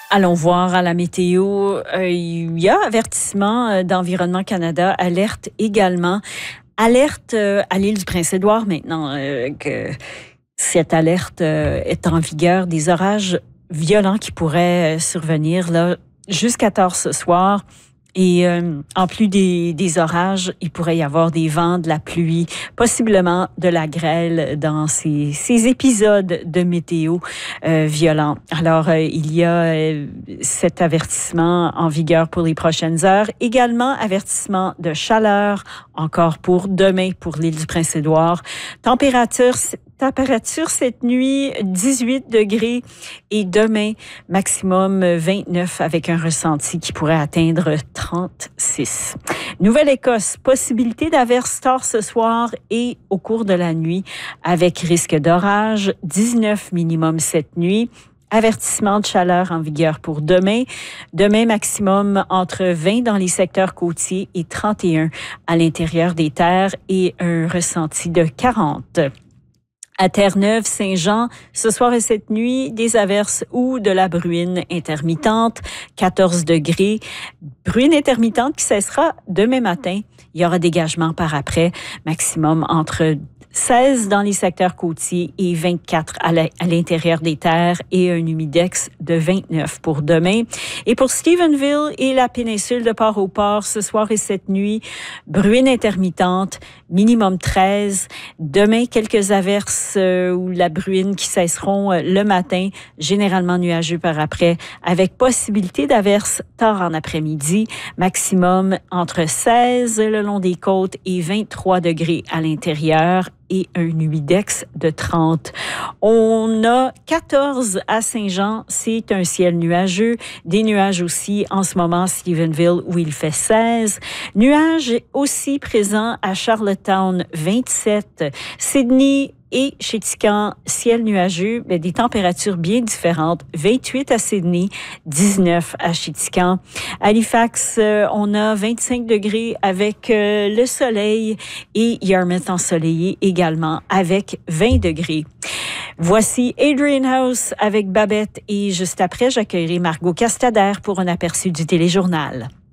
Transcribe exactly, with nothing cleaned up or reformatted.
Allons voir à la météo. Euh, il y a avertissement d'Environnement Canada, alerte également. Alerte euh, à l'île du Prince-Édouard maintenant, euh, que cette alerte euh, est en vigueur. Des orages violents qui pourraient survenir là jusqu'à tard ce soir. Et euh, en plus des, des orages, il pourrait y avoir des vents, de la pluie, possiblement de la grêle dans ces, ces épisodes de météo euh, violents. Alors, euh, il y a euh, cet avertissement en vigueur pour les prochaines heures. Également, avertissement de chaleur encore pour demain pour l'île du Prince-Édouard. Température Température cette nuit, dix-huit degrés et demain, maximum vingt-neuf avec un ressenti qui pourrait atteindre trente-six. Nouvelle-Écosse, possibilité d'averse tard ce soir et au cours de la nuit avec risque d'orage, dix-neuf minimum cette nuit. Avertissement de chaleur en vigueur pour demain. Demain, maximum entre vingt dans les secteurs côtiers et trente et un à l'intérieur des terres et un ressenti de quarante. À Terre-Neuve, Saint-Jean, ce soir et cette nuit, des averses ou de la bruine intermittente, quatorze degrés. Bruine intermittente qui cessera demain matin. Il y aura dégagement par après, maximum entre seize dans les secteurs côtiers et vingt-quatre à l'intérieur des terres et un humidex de vingt-neuf pour demain. Et pour Stephenville et la péninsule de Port-au-Port, ce soir et cette nuit, bruine intermittente, minimum treize. Demain, quelques averses euh, ou la bruine qui cesseront euh, le matin, généralement nuageux par après, avec possibilité d'averses tard en après-midi, maximum entre seize le long des côtes et vingt-trois degrés à l'intérieur et un humidex de trente. On a quatorze à Saint-Jean, c'est un ciel nuageux. Des nuages aussi en ce moment à Stephenville où il fait seize. Nuages aussi présents à Charlottetown, vingt-sept. Sydney et chez Tican, ciel nuageux, mais des températures bien différentes. vingt-huit à Sydney, dix-neuf à Tican. Halifax, euh, on a vingt-cinq degrés avec euh, le soleil et Yarmouth ensoleillé également avec vingt degrés. Voici Adrian House avec Babette et juste après, j'accueillerai Margot Castader pour un aperçu du téléjournal.